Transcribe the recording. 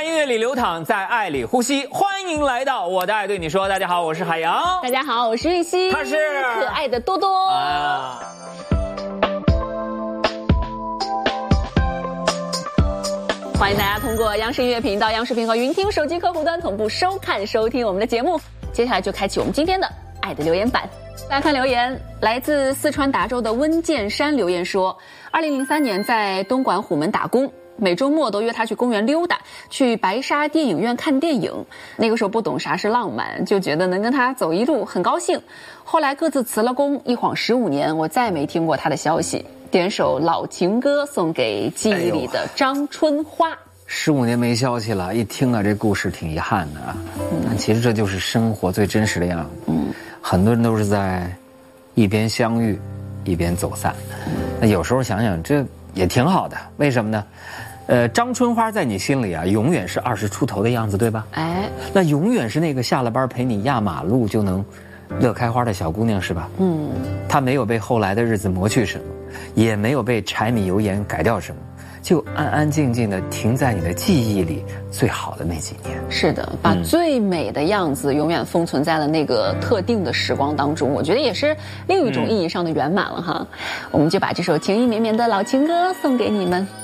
在音乐里流淌，在爱里呼吸。欢迎来到我的爱对你说。大家好，我是海洋。 大家好，我是玉溪。 他是可爱的多多。欢迎大家通过央视音乐频道、央视频和云听手机客户端同步收看收听我们的节目。接下来就开启我们今天的爱的留言板。来看留言，来自四川达州的温建山留言说，2003年在东莞虎门打工，每周末都约他去公园溜达，去白沙电影院看电影。那个时候不懂啥是浪漫，就觉得能跟他走一路很高兴。后来各自辞了工，一晃15年，我再没听过他的消息。点首老情歌送给记忆里的张春花。 15年没消息了，一听啊，这故事挺遗憾的啊。其实这就是生活最真实的样子。很多人都是在一边相遇，一边走散。那有时候想想，这也挺好的。为什么呢？张春花在你心里啊，永远是20出头的样子，对吧？哎，那永远是那个下了班陪你压马路就能乐开花的小姑娘，是吧？她没有被后来的日子磨去什么，也没有被柴米油盐改掉什么。就安安静静的停在你的记忆里最好的那几年。是的，把最美的样子永远封存在了那个特定的时光当中，我觉得也是另一种意义上的圆满了哈。我们就把这首情意绵绵的老情歌送给你们。